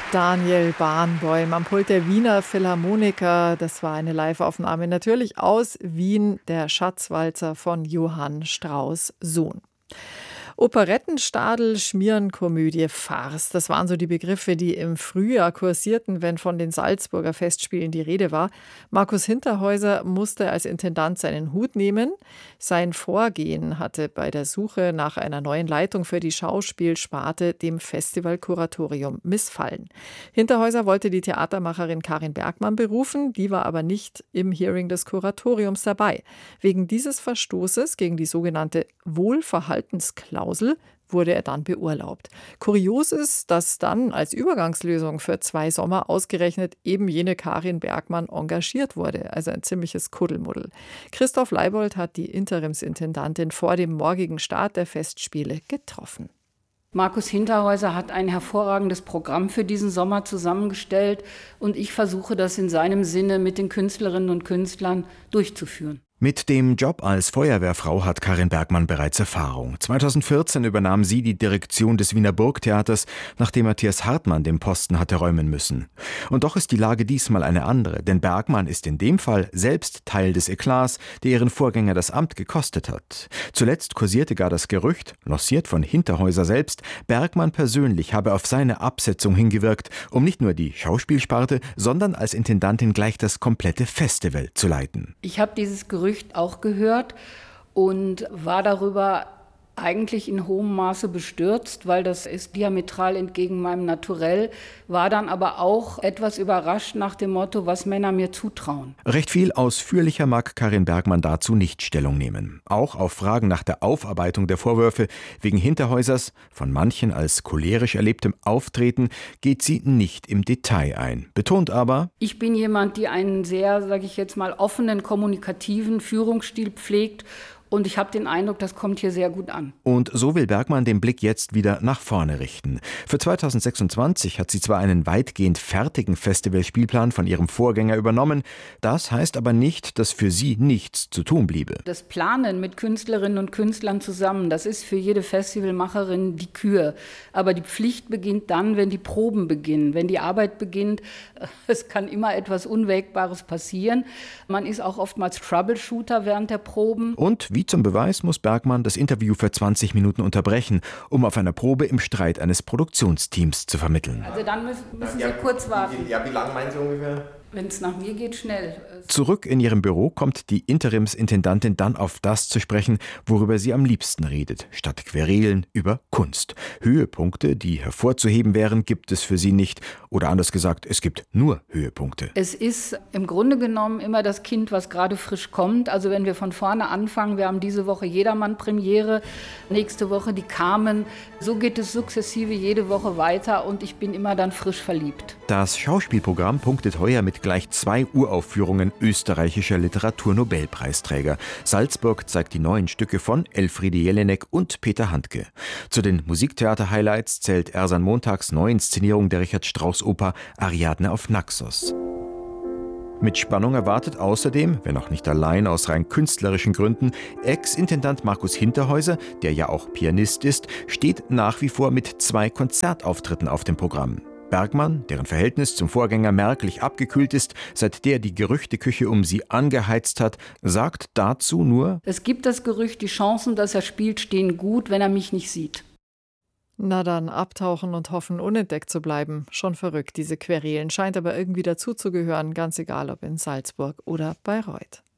Daniel Barenboim am Pult der Wiener Philharmoniker. Das war eine Live-Aufnahme natürlich aus Wien, der Schatzwalzer von Johann Strauss Sohn. Operettenstadel, Schmierenkomödie, Farce. Das waren so die Begriffe, die im Frühjahr kursierten, wenn von den Salzburger Festspielen die Rede war. Markus Hinterhäuser musste als Intendant seinen Hut nehmen. Sein Vorgehen hatte bei der Suche nach einer neuen Leitung für die Schauspielsparte dem Festivalkuratorium missfallen. Hinterhäuser wollte die Theatermacherin Karin Bergmann berufen, die war aber nicht im Hearing des Kuratoriums dabei. Wegen dieses Verstoßes gegen die sogenannte Wohlverhaltensklausel wurde er dann beurlaubt. Kurios ist, dass dann als Übergangslösung für 2 Sommer ausgerechnet eben jene Karin Bergmann engagiert wurde. Also ein ziemliches Kuddelmuddel. Christoph Leibold hat die Interimsintendantin vor dem morgigen Start der Festspiele getroffen. Markus Hinterhäuser hat ein hervorragendes Programm für diesen Sommer zusammengestellt und ich versuche das in seinem Sinne mit den Künstlerinnen und Künstlern durchzuführen. Mit dem Job als Feuerwehrfrau hat Karin Bergmann bereits Erfahrung. 2014 übernahm sie die Direktion des Wiener Burgtheaters, nachdem Matthias Hartmann den Posten hatte räumen müssen. Und doch ist die Lage diesmal eine andere, denn Bergmann ist in dem Fall selbst Teil des Eklats, der ihren Vorgänger das Amt gekostet hat. Zuletzt kursierte gar das Gerücht, lanciert von Hinterhäuser selbst, Bergmann persönlich habe auf seine Absetzung hingewirkt, um nicht nur die Schauspielsparte, sondern als Intendantin gleich das komplette Festival zu leiten. Ich habe dieses Gerücht auch gehört und war darüber eigentlich in hohem Maße bestürzt, weil das ist diametral entgegen meinem Naturell, war dann aber auch etwas überrascht nach dem Motto, was Männer mir zutrauen. Recht viel ausführlicher mag Karin Bergmann dazu nicht Stellung nehmen. Auch auf Fragen nach der Aufarbeitung der Vorwürfe wegen Hinterhäusers, von manchen als cholerisch erlebtem Auftreten, geht sie nicht im Detail ein. Betont aber: Ich bin jemand, die einen sehr, sage ich jetzt mal, offenen, kommunikativen Führungsstil pflegt. Und ich habe den Eindruck, das kommt hier sehr gut an. Und so will Bergmann den Blick jetzt wieder nach vorne richten. Für 2026 hat sie zwar einen weitgehend fertigen Festivalspielplan von ihrem Vorgänger übernommen, das heißt aber nicht, dass für sie nichts zu tun bliebe. Das Planen mit Künstlerinnen und Künstlern zusammen, das ist für jede Festivalmacherin die Kür. Aber die Pflicht beginnt dann, wenn die Proben beginnen, wenn die Arbeit beginnt. Es kann immer etwas Unwägbares passieren. Man ist auch oftmals Troubleshooter während der Proben. Und wie zum Beweis muss Bergmann das Interview für 20 Minuten unterbrechen, um auf einer Probe im Streit eines Produktionsteams zu vermitteln. Also dann müssen Sie kurz warten. Ja, wie lange meinen Sie ungefähr? Wenn es nach mir geht, schnell. Zurück in ihrem Büro kommt die Interimsintendantin dann auf das zu sprechen, worüber sie am liebsten redet, statt Querelen über Kunst. Höhepunkte, die hervorzuheben wären, gibt es für sie nicht. Oder anders gesagt, es gibt nur Höhepunkte. Es ist im Grunde genommen immer das Kind, was gerade frisch kommt. Also wenn wir von vorne anfangen, wir haben diese Woche Jedermann-Premiere, nächste Woche die Carmen. So geht es sukzessive jede Woche weiter und ich bin immer dann frisch verliebt. Das Schauspielprogramm punktet heuer mit gleich 2 Uraufführungen österreichischer Literaturnobelpreisträger. Salzburg zeigt die neuen Stücke von Elfriede Jelinek und Peter Handke. Zu den Musiktheater-Highlights zählt Ersan Montags Neuinszenierung der Richard-Strauss-Oper Ariadne auf Naxos. Mit Spannung erwartet außerdem, wenn auch nicht allein aus rein künstlerischen Gründen, Ex-Intendant Markus Hinterhäuser, der ja auch Pianist ist, steht nach wie vor mit 2 Konzertauftritten auf dem Programm. Bergmann, deren Verhältnis zum Vorgänger merklich abgekühlt ist, seit der die Gerüchteküche um sie angeheizt hat, sagt dazu nur: Es gibt das Gerücht, die Chancen, dass er spielt, stehen gut, wenn er mich nicht sieht. Na dann abtauchen und hoffen, unentdeckt zu bleiben. Schon verrückt, diese Querelen. Scheint aber irgendwie dazuzugehören, ganz egal ob in Salzburg oder Bayreuth.